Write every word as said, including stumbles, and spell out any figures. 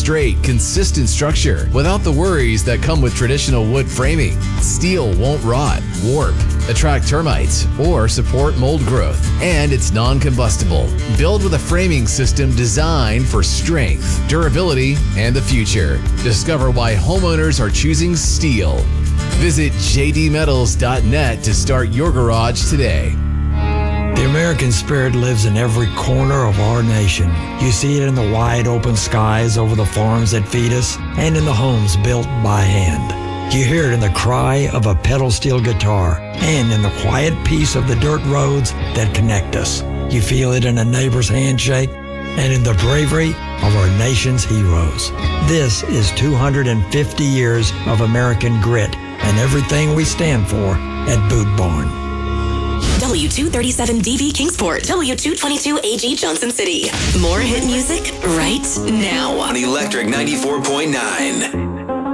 straight, consistent structure without the worries that come with traditional wood framing. Steel won't rot, warp, attract termites, or support mold growth. And it's non-combustible. Built with a framing system designed for strength, durability, and the future. Discover why homeowners are choosing steel. Visit j d metals dot net to start your garage today. The American spirit lives in every corner of our nation. You see it in the wide open skies over the farms that feed us and in the homes built by hand. You hear it in the cry of a pedal steel guitar and in the quiet peace of the dirt roads that connect us. You feel it in a neighbor's handshake and in the bravery of our nation's heroes. This is two hundred fifty years of American grit and everything we stand for at Boot Barn. W two thirty-seven D V Kingsport, W two twenty-two A G Johnson City. More hit music right now. On Electric ninety-four point nine.